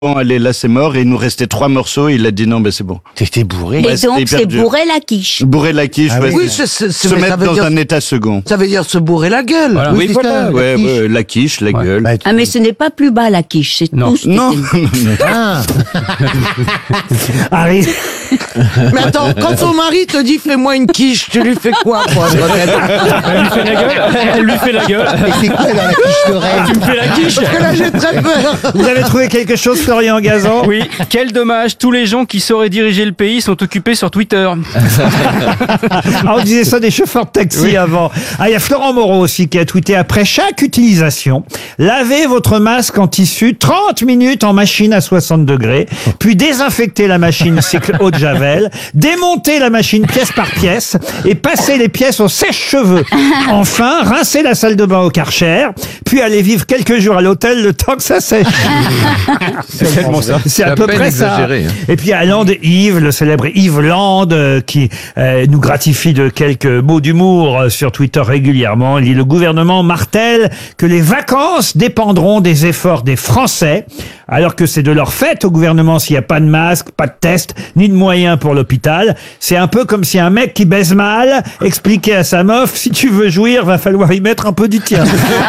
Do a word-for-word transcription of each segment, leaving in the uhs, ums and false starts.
Bon, allez, là c'est mort, et il nous restait trois morceaux, et il a dit non, ben c'est bon. T'étais bourré. Et Ouais, donc, c'était hyper c'est dur. bourrer la quiche. Bourrer la quiche, Ah ouais, oui. Oui, c'est, c'est, c'est- se mais ça mettre veut dans dire, un état second. ça veut dire se bourrer la gueule. Voilà. Oui, c'est voilà, ça, la ouais, quiche. ouais, la quiche, la Ouais. gueule. Bah, Ah, mais ce n'est pas plus bas la quiche, c'est Non. tout. ce qui Non, est- non, non. Ah. Harry, Mais attends, quand ton mari te dit fais-moi une quiche, tu lui fais quoi, quoi Elle lui fait la gueule. Elle lui fait la gueule. Et c'est quoi dans la quiche de reine? Tu me fais la quiche. Parce que là, j'ai très peur. vous avez trouvé quelque chose, Florian Gazan? Oui, quel dommage, tous les gens qui sauraient diriger le pays sont occupés sur Twitter. Ah, on disait ça des chauffeurs de taxi avant. Ah, il y a Florent Moreau aussi qui a tweeté: après chaque utilisation, lavez votre masque en tissu trente minutes en machine à soixante degrés, puis désinfectez la machine cycle eau de javel, démontez la machine pièce par pièce et passez les pièces au sèche-cheveux. Enfin, rincez la salle de bain au Karcher, puis allez vivre quelques jours à l'hôtel le temps que ça sèche. C'est tellement ça. C'est à à peu peine près ça. exagéré, hein. Et puis il y a Land Yves, le célèbre Yves Land, euh, qui euh, nous gratifie de quelques mots d'humour euh, sur Twitter régulièrement. Il dit: le gouvernement martèle que les vacances dépendront des efforts des Français, alors que c'est de leur fait au gouvernement s'il n'y a pas de masque, pas de test, ni de moyens pour l'hôpital. C'est un peu comme si un mec qui baise mal expliquait à sa meuf: si tu veux jouir, va falloir y mettre un peu du tien.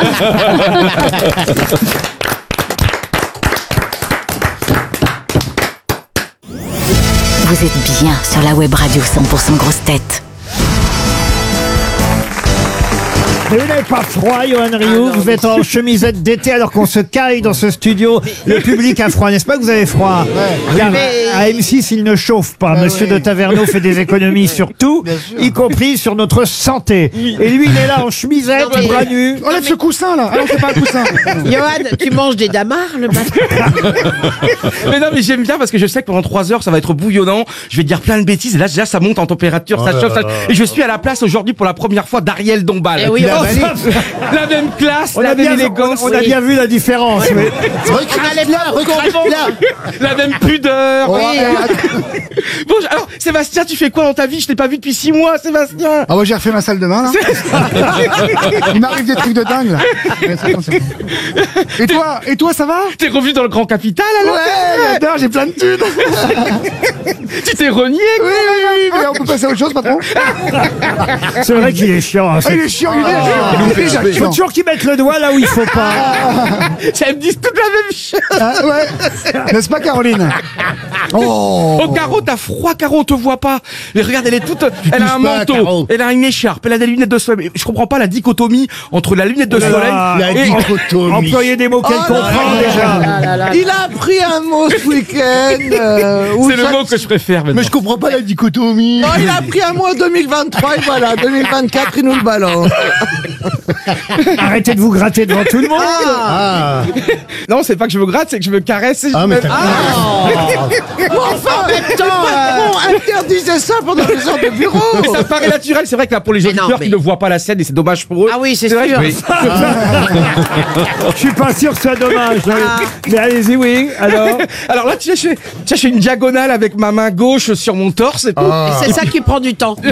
Vous êtes bien sur la web radio cent pour cent grosse tête. Mais vous n'avez pas froid, Johan Rioux? Vous êtes en chemisette d'été alors qu'on se caille dans ce studio. Le public a froid, n'est-ce pas que vous avez froid? Car à M six, il ne chauffe pas. Monsieur de Taverneau fait des économies sur tout, y compris sur notre santé. Et lui, il est là en chemisette, Non, mais- bras nus. Enlève ce coussin là. Ah non, c'est pas un coussin. Johan, tu manges des damars le matin? Mais non, mais j'aime bien parce que je sais que pendant trois heures, ça va être bouillonnant. Je vais dire plein de bêtises. Et là, déjà, ça monte en température, ça chauffe. ça- Et je suis à la place aujourd'hui pour la première fois d'Ariel Dombal. Eh oui, Oh, la même classe, On la a, même bien, élégance, on, on a bien vu la différence. oui. Recrache là, recrache là. la même pudeur. Oh, Oui, eh, Bon, alors, Sébastien, tu fais quoi dans ta vie? Je t'ai pas vu depuis six mois, Sébastien. Ah ouais, j'ai refait ma salle de bain là. Il m'arrive des trucs de dingue là. Ouais, c'est bon, c'est bon. Et toi, et toi, ça va? T'es revu dans le Grand Capital, alors? Ouais, j'adore, j'ai plein de thunes. Tu t'es renié, Oui, oui, oui, mais on peut passer à autre chose, patron. C'est vrai qu'il est chiant. hein, Ah, c'est- il est chiant, il est déjà Il faut chiant. toujours qu'il mette le doigt là où il faut pas. Ça me dit toute la même chose. Ah, ouais. N'est-ce pas, Caroline? Oh. Oh, Caro, t'as froid, Caro, on te voit pas. Mais regarde, elle est toute, elle a un touches pas, manteau, Caro. elle a une écharpe, elle a des lunettes de soleil. Je comprends pas la dichotomie entre la lunette de Oh là soleil là, La et... dichotomie. Employer des mots qu'elle Oh là comprend là déjà. là, là. Il a appris un mot ce week-end. euh, où C'est le chaque- mot que je préfère maintenant. Mais je comprends pas la dichotomie. Non, il a appris un mot en deux mille vingt-trois et voilà, deux mille vingt-quatre, il nous le balance. Arrêtez de vous gratter devant tout le monde. Ah. Non, c'est pas que je me gratte, c'est que je me caresse et je Ah, me... mais t'as- Bon, enfin, en même temps, on interdisait ça pendant les heures de bureau. Mais ça paraît naturel, c'est vrai que là pour les Mais auditeurs non, mais- qui ne voient pas la scène et c'est dommage pour eux. Ah oui, c'est vrai sûr. que- Je suis pas sûr que ce soit dommage. hein. Mais allez-y, oui. Alors. Alors là, tu sais, je fais, tu sais, je fais une diagonale avec ma main gauche sur mon torse et tout. Et c'est ça qui prend du temps.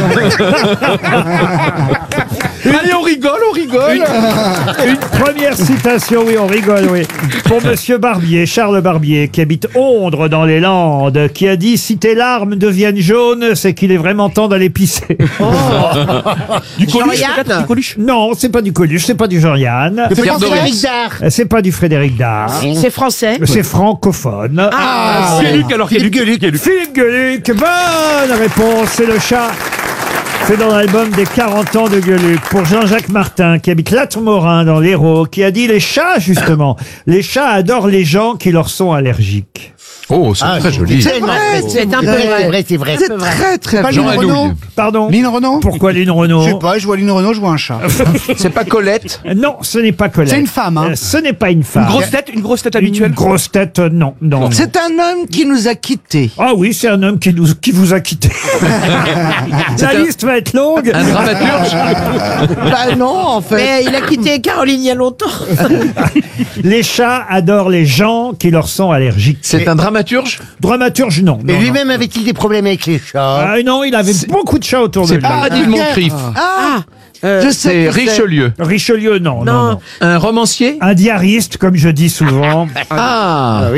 Allez, on rigole, on rigole. Une première citation, oui, on rigole, oui. Pour Monsieur Barbier, Charles Barbier, qui habite Ondre dans les Landes, qui a dit: si tes larmes deviennent jaunes, c'est qu'il est vraiment temps d'aller pisser. Du Coluche, Jean-Yann peut-être, du Coluche. Non, c'est pas du Coluche, c'est pas du Jean-Yann, C'est pas Frédéric France. Dard. euh, c'est pas du Frédéric Dard, C'est français. c'est francophone. Ah, C'est Luc, alors, Philippe Gueluc. Philippe Gueluc, bonne réponse, c'est le chat. C'est dans l'album des quarante ans de Gueluc. Pour Jean-Jacques Martin, qui habite Latremorin dans l'Hérault, qui a dit: les chats, justement, les chats adorent les gens qui leur sont allergiques. Oh, c'est Ah, très joli. C'est vrai, c'est un peu C'est vrai. vrai, c'est vrai. c'est très très Pas bien. Lynn Jean Renaud. Anouilh. Pardon? Lynn Renaud. Pourquoi Lynn Renaud? Je sais pas, je vois Lynn Renaud, je vois un chat. C'est pas Colette. Non, ce n'est pas Colette. C'est une femme, hein. Euh, Ce n'est pas une femme. Une grosse tête, une grosse tête Une habituelle. grosse tête, euh, non, non. non. C'est un homme qui nous a quittés. Ah oui, c'est un homme qui, nous, qui vous a quitté. La liste va être longue. Un dramaturge. Bah non, en fait. Mais il a quitté Caroline il y a longtemps. Les chats adorent les gens qui leur sont allergiques. C'est un dramaturge. Dramaturge, non. Mais non, lui-même avait-il des problèmes avec les chats? Ah non, il avait beaucoup de chats autour de C'est lui. Paradis de Moncrief. Ah, Euh, je sais C'est qui c'est. Richelieu. Richelieu, non, non, Non. non. Un romancier. Un diariste, comme je dis souvent. Ah. Ah oui.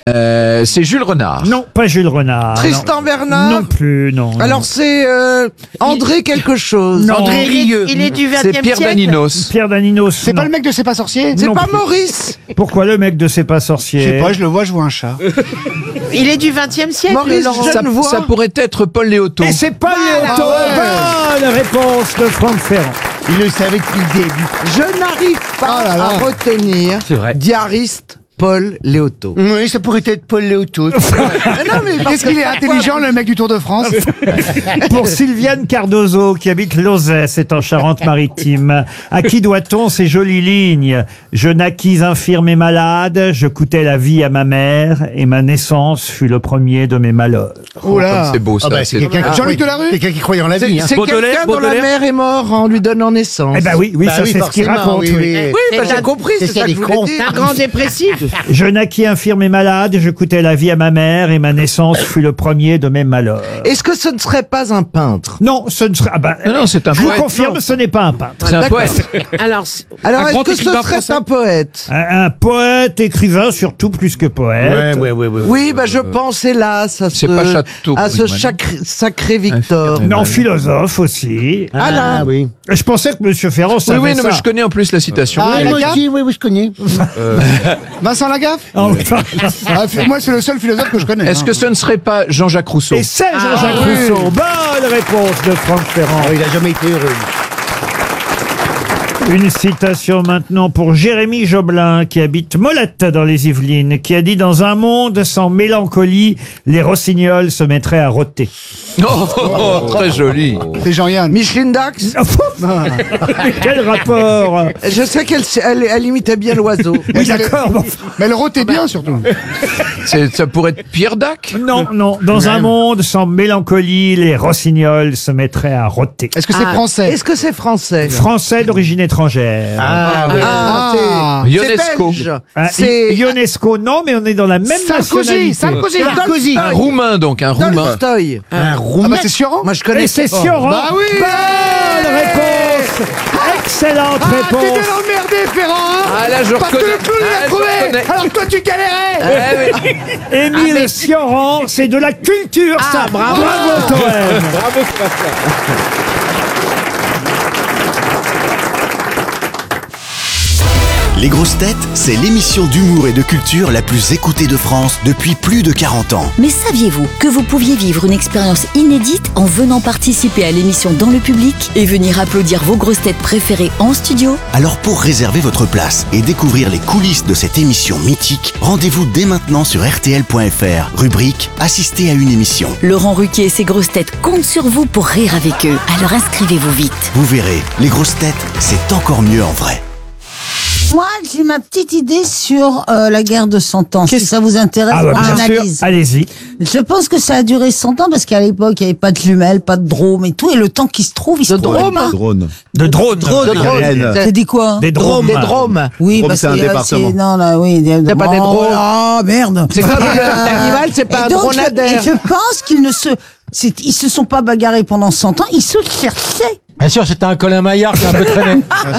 Euh, c'est Jules Renard. Non, pas Jules Renard. Tristan non. Bernard. Non plus, non. non. Alors c'est euh, André quelque chose. Non. André Il est, il est du C'est vingtième Pierre siècle. Daninos. Pierre Daninos. C'est non. pas le mec de C'est pas sorcier? C'est Non pas plus. Maurice. Pourquoi le mec de C'est pas sorcier? Je sais pas, je le vois, je vois un chat. Il est du vingtième siècle. Maurice Laurent. Ça, Genevois. ça pourrait être Paul Léoto. Et c'est pas Léoto. Bonne réponse de Franck Ferrand. Il le savait depuis le début. Je n'arrive pas Oh là là. à retenir C'est vrai. diariste Paul Léoto. Oui, ça pourrait être Paul Léoto. Mais non, mais Qu'est-ce qu'il est intelligent, le mec du Tour de France? Pour Sylviane Cardozo, qui habite Lauzet, c'est en Charente-Maritime. À qui doit-on ces jolies lignes? Je naquis infirme et malade, je coûtais la vie à ma mère, et ma naissance fut le premier de mes malheurs. Oh là. C'est beau ça. Ah bah, c'est c'est- quelqu'un qui Jean-Luc croyait- Delarue quelqu'un qui croyait en la c'est vie. hein. c'est Baudelaire, quelqu'un dont la Baudelaire. mère est morte en lui donnant naissance. Eh ben oui, oui, Bah ça c'est ce qu'il forcément, raconte. oui, oui. oui. Oui, bah, C'est j'ai un- compris, c'est c'est ça que qu'il je est voulais con. dire. Un grand dépressif. Je naquis infirme et malade, je coûtais la vie à ma mère, et ma naissance fut le premier de mes malheurs. Est-ce que ce ne serait pas un peintre? Non, ce ne serait... Ah bah, Non, non, c'est un je vous poète. confirme, ce n'est pas un peintre. C'est un poète. Alors, c'est- Alors, Un est-ce grand que ce écrivain serait français un poète? Un, un poète, écrivain, surtout plus que poète. Ouais, ouais, ouais, ouais. Oui, bah je pense, hélas, à ce, C'est pas Château, à ce oui, sacré, sacré Victor. Infirme. Non, philosophe aussi. Ah, là. oui. Je pensais que Monsieur Ferrand Oui, savait oui, non, ça. mais je connais en plus la citation. Ah, Oui, moi Lagaffe aussi, oui, oui, je connais. Vincent Lagaffe? Oh, Ah, f- moi, c'est le seul philosophe que je connais. Est-ce hein. que ce ne serait pas Jean-Jacques Rousseau? Et c'est Jean-Jacques Ah, oui. Rousseau. Bonne réponse de Franck Ferrand. Oh, il a jamais été heureux. Une citation maintenant pour Jérémy Joblin, qui habite Molette dans les Yvelines, qui a dit « Dans un monde sans mélancolie, les rossignols se mettraient à rôter. Oh, oh, oh, très joli. C'est Jean-Yann. Micheline Dax. » Mais quel rapport? Je sais qu'elle elle, elle imitait bien l'oiseau. Oui, d'accord. bon, Mais le rôte est bien, surtout. C'est- Ça pourrait être Pierre Dac. non, non. Dans un monde sans mélancolie, les rossignols se mettraient à rôter. Est-ce que c'est Ah, français? Est-ce que c'est français? Français d'origine étrangère. Ah, oui. Ah, Ah. c'est- Ionesco. c'est belge. Ah, C'est Ionesco, non, mais on est dans la même Sarkozy, nationalité. Sarkozy. Sarkozy. Un Roumain, donc, un Roumain. Tolstoï. Un Ah roumain. bah c'est Sioran. Moi, je Et connais. c'est Sioran. Bah oui. Bonne réponse. Excellente Ah, t'es réponse. bien emmerdé, Ferrand, hein? Ah, là, je Parce que reconnais. le clown, il Ah, a je trouvé. reconnais. Alors que toi, tu galérais. Eh oui. Émile Sioran, c'est de la culture, ça. bravo. Bravo, Toen. Les grosses têtes, c'est l'émission d'humour et de culture la plus écoutée de France depuis plus de quarante ans. Mais saviez-vous que vous pouviez vivre une expérience inédite en venant participer à l'émission dans le public et venir applaudir vos grosses têtes préférées en studio? Alors pour réserver votre place et découvrir les coulisses de cette émission mythique, rendez-vous dès maintenant sur R T L point F R, rubrique Assister à une émission. Laurent Ruquier et ses grosses têtes comptent sur vous pour rire avec eux. Alors inscrivez-vous vite. Vous verrez, les grosses têtes, c'est encore mieux en vrai. Moi, j'ai ma petite idée sur euh, la guerre de cent ans. Si ça vous intéresse, Ah bah, pour bien sûr, l'analyse. allez-y. Je pense que ça a duré cent ans parce qu'à l'époque, il n'y avait pas de jumelles, pas de drôme et tout. Et le temps qui se trouve, il se trouvait pas. Drone. De drone. Drone. Aérienne. C'est dit quoi? Des drones. Des dromes. Oui, Drôme, bah, c'est un euh, département. c'est- Non, là, oui. des- C'est pas des Oh, drones. Ah, merde. C'est comme l'animal, c'est pas Et un donc, je- dromadaire. Et je pense qu'ils ne se, c'est- ils se sont pas bagarrés pendant cent ans, ils se cherchaient. Bien sûr, c'était un Colin Maillard qui a un peu traîné.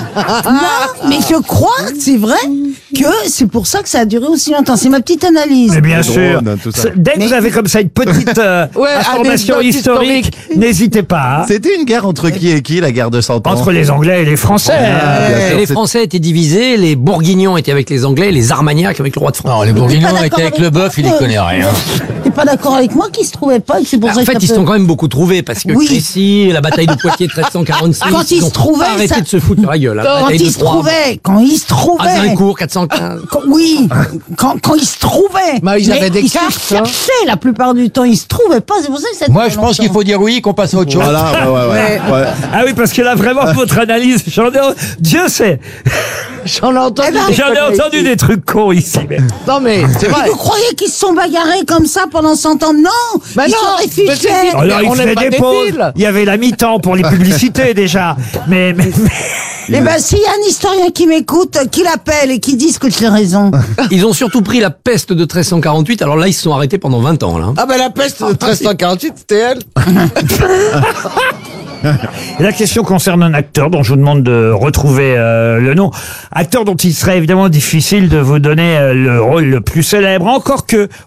Non, mais je crois, c'est vrai, que c'est pour ça que ça a duré aussi longtemps. C'est ma petite analyse. Mais bien Les sûr. drones, tout ça. C'est- Dès que vous avez comme ça une petite euh, Ouais, information anecdote historique, n'hésitez pas. hein. C'était une guerre entre qui et qui, la guerre de cent ans? Entre les Anglais et les Français. Ah, bien Et sûr, les c'est- Français étaient divisés, les Bourguignons étaient avec les Anglais, les Armagnacs avec le roi de France. Non, les Bourguignons pas étaient avec le bœuf, il y connaît rien. T'es pas d'accord avec moi qu'ils se trouvaient pas et que c'est pour En ça que fait, ça ils se peut- sont quand même beaucoup trouvés parce que Oui. Crécy, la bataille de Poitiers treize cent quarante-six, Quand ils ont se trouvaient, pas arrêté ça- de se foutre sur la gueule. La Quand bataille ils de se Troyes, trouvaient, quand ils se trouvaient. Azincourt quatre cent quinze. Quand- oui, quand, quand ils se trouvaient. Bah, ils Mais avaient des ils se cartes, hein. cherchaient la plupart du temps. Ils se trouvaient pas. C'est pour ça que ça. Moi, je pense qu'il faut dire oui, qu'on passe à autre chose. Voilà, ouais, ouais, ouais. ouais. Ah oui, parce que là, vraiment, votre analyse, j'en ai, Dieu sait, J'en ai entendu. Eh ben, des j'en ai conneries. entendu des trucs cons ici. Mais... Non, mais c'est vrai. Vous croyez qu'ils se sont bagarrés comme ça pendant cent ans? Non, Bah ils non, sont mais réfugiés. c'est- Alors, il on n'est faisait pas des des pauses. piles. Il y avait la mi-temps pour les publicités, déjà. Mais, mais, mais- Eh ben, s'il y a un historien qui m'écoute, qui l'appelle et qui dise que j'ai raison. Ils ont surtout pris la peste de treize cent quarante-huit, alors là, ils se sont arrêtés pendant vingt ans, là. Ah, bah la peste de treize cent quarante-huit, c'était elle. La question concerne un acteur dont je vous demande de retrouver euh, le nom. Acteur dont il serait évidemment difficile de vous donner euh, le rôle le plus célèbre. Encore que,